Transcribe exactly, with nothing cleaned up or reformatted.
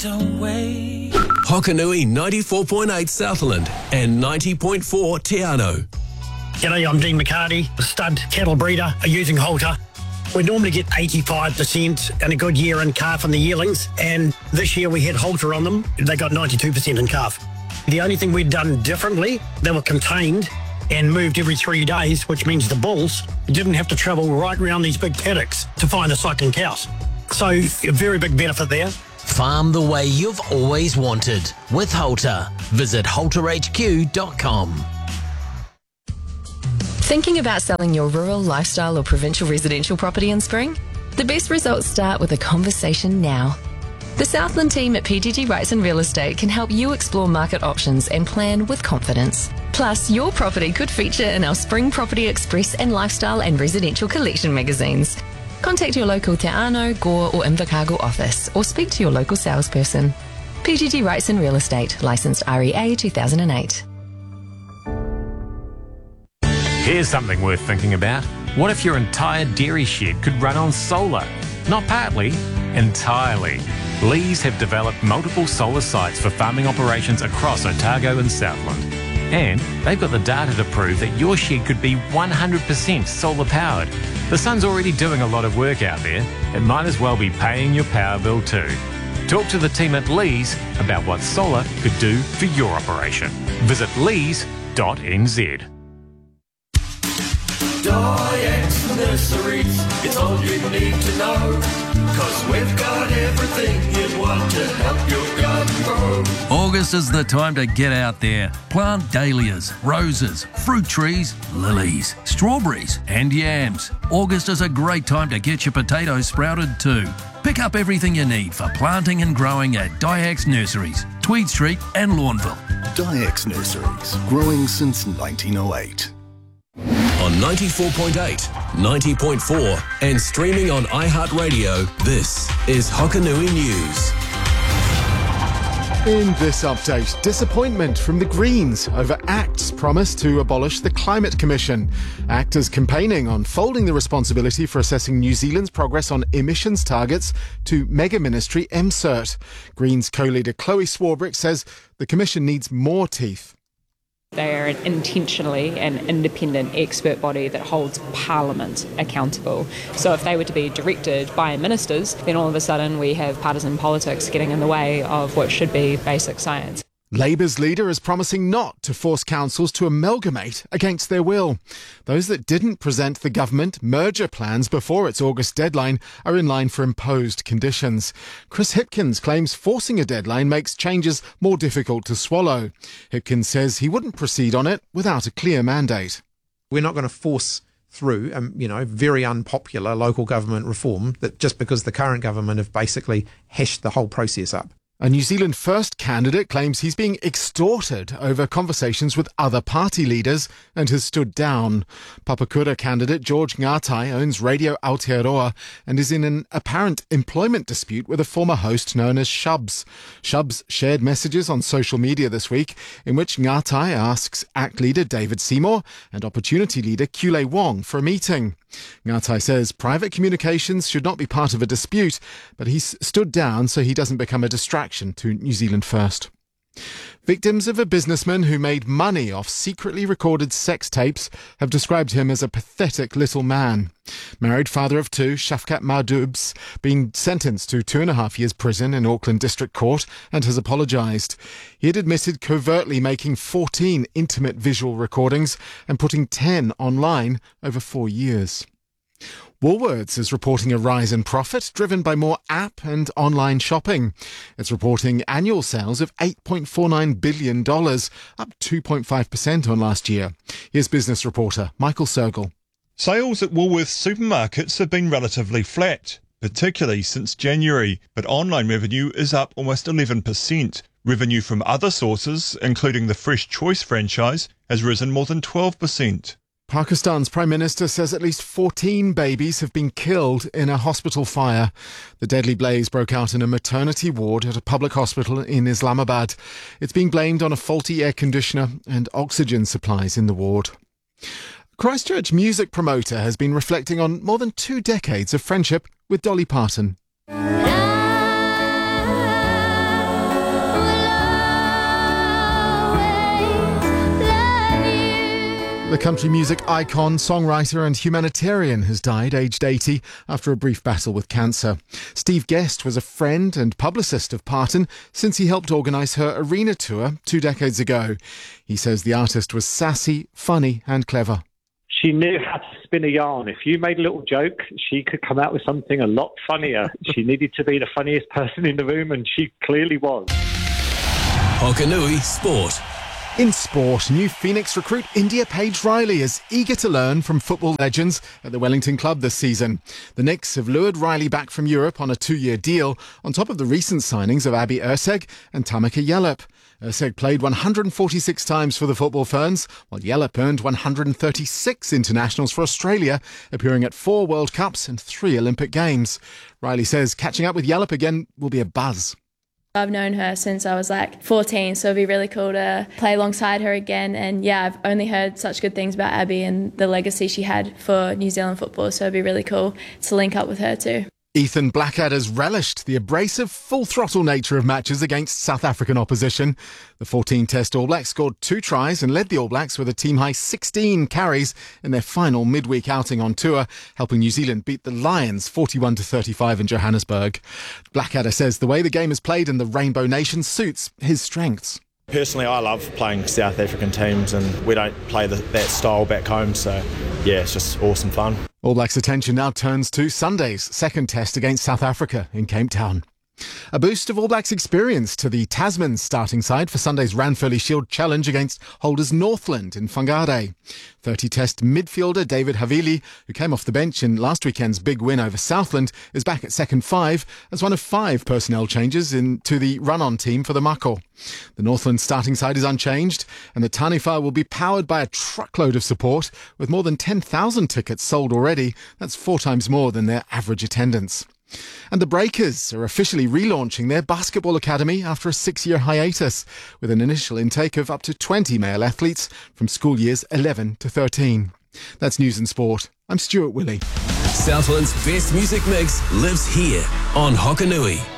don't wait. Hokanui ninety-four point eight Southland and ninety point four Te Anau. G'day, I'm Dean McCarty, a stud cattle breeder using Halter. We normally get eighty-five percent in a good year in calf on the yearlings, and this year we had Halter on them. They got ninety-two percent in calf. The only thing we'd done differently, they were contained and moved every three days, which means the bulls didn't have to travel right around these big paddocks to find the cycling cows. So a very big benefit there. Farm the way you've always wanted with Halter. Visit halter h q dot com. Thinking about selling your rural, lifestyle or provincial residential property in spring? The best results start with a conversation now. The Southland team at P G G Wrightson and Real Estate can help you explore market options and plan with confidence. Plus, your property could feature in our Spring Property Express and Lifestyle and Residential Collection magazines. Contact your local Te Anau, Gore or Invercargill office or speak to your local salesperson. P G G Wrightson and Real Estate, licensed R E A two thousand eight. Here's something worth thinking about. What if your entire dairy shed could run on solar? Not partly, entirely. Lees have developed multiple solar sites for farming operations across Otago and Southland. And they've got the data to prove that your shed could be one hundred percent solar powered. The sun's already doing a lot of work out there. It might as well be paying your power bill too. Talk to the team at Lees about what solar could do for your operation. Visit lees dot n z. Dyax Nurseries, it's all you need to know. Cause we've got everything you want to help your garden grow. August is the time to get out there. Plant dahlias, roses, fruit trees, lilies, strawberries and yams. August is a great time to get your potatoes sprouted too. Pick up everything you need for planting and growing at Dyax Nurseries, Tweed Street and Lawnville. Dyax Nurseries, growing since nineteen oh eight. On ninety-four point eight, ninety point four and streaming on iHeartRadio, this is Hokanui News. In this update, disappointment from the Greens over ACT's promise to abolish the Climate Commission. ACT is campaigning on folding the responsibility for assessing New Zealand's progress on emissions targets to mega ministry M CERT. Greens co-leader Chloe Swarbrick says the Commission needs more teeth. They are intentionally an independent expert body that holds Parliament accountable. So if they were to be directed by ministers, then all of a sudden we have partisan politics getting in the way of what should be basic science. Labour's leader is promising not to force councils to amalgamate against their will. Those that didn't present the government merger plans before its August deadline are in line for imposed conditions. Chris Hipkins claims forcing a deadline makes changes more difficult to swallow. Hipkins says he wouldn't proceed on it without a clear mandate. We're not going to force through, um, you know, very unpopular local government reform that just because the current government have basically hashed the whole process up. A New Zealand First candidate claims he's being extorted over conversations with other party leaders and has stood down. Papakura candidate George Ngatai owns Radio Aotearoa and is in an apparent employment dispute with a former host known as Shubs. Shubs shared messages on social media this week in which Ngatai asks ACT leader David Seymour and Opportunity leader Kule Wong for a meeting. Ngatai says private communications should not be part of a dispute, but he's stood down so he doesn't become a distraction to New Zealand First. Victims of a businessman who made money off secretly recorded sex tapes have described him as a pathetic little man. Married father of two, Shafkat Mahdoub's been sentenced to two and a half years prison in Auckland District Court and has apologised. He had admitted covertly making fourteen intimate visual recordings and putting ten online over four years. Woolworths is reporting a rise in profit driven by more app and online shopping. It's reporting annual sales of eight point four nine billion dollars, up two point five percent on last year. Here's business reporter Michael Sergel. Sales at Woolworths supermarkets have been relatively flat, particularly since January, but online revenue is up almost eleven percent. Revenue from other sources, including the Fresh Choice franchise, has risen more than twelve percent. Pakistan's Prime Minister says at least fourteen babies have been killed in a hospital fire. The deadly blaze broke out in a maternity ward at a public hospital in Islamabad. It's being blamed on a faulty air conditioner and oxygen supplies in the ward. Christchurch music promoter has been reflecting on more than two decades of friendship with Dolly Parton. The country music icon, songwriter and humanitarian has died aged eighty after a brief battle with cancer. Steve Guest was a friend and publicist of Parton since he helped organise her arena tour two decades ago. He says the artist was sassy, funny and clever. She knew how to spin a yarn. If you made a little joke, she could come out with something a lot funnier. She needed to be the funniest person in the room, and she clearly was. Hokanui Sport. In sport, new Phoenix recruit India Paige Riley is eager to learn from football legends at the Wellington club this season. The Knicks have lured Riley back from Europe on a two-year deal, on top of the recent signings of Abby Erceg and Tamika Yallop. Erceg played one hundred forty-six times for the Football Ferns, while Yallop earned one hundred thirty-six internationals for Australia, appearing at four World Cups and three Olympic Games. Riley says catching up with Yallop again will be a buzz. I've known her since I was like fourteen, so it'd be really cool to play alongside her again. And yeah, I've only heard such good things about Abby and the legacy she had for New Zealand football, so it'd be really cool to link up with her too. Ethan Blackadder's relished the abrasive, full-throttle nature of matches against South African opposition. The fourteen-test All Blacks scored two tries and led the All Blacks with a team-high sixteen carries in their final midweek outing on tour, helping New Zealand beat the Lions forty-one to thirty-five in Johannesburg. Blackadder says the way the game is played in the Rainbow Nation suits his strengths. Personally, I love playing South African teams, and we don't play the, that style back home, so yeah, it's just awesome fun. All Blacks' attention now turns to Sunday's second test against South Africa in Cape Town. A boost of All Blacks experience to the Tasman's starting side for Sunday's Ranfurly Shield Challenge against holders Northland in Whangarei. thirty-test midfielder David Havili, who came off the bench in last weekend's big win over Southland, is back at second five as one of five personnel changes into the run-on team for the Mako. The Northland starting side is unchanged, and the Taniwha will be powered by a truckload of support, with more than ten thousand tickets sold already. That's four times more than their average attendance. And the Breakers are officially relaunching their basketball academy after a six-year hiatus, with an initial intake of up to twenty male athletes from school years eleven to thirteen. That's News and Sport. I'm Stuart Willey. Southland's best music mix lives here on Hokanui.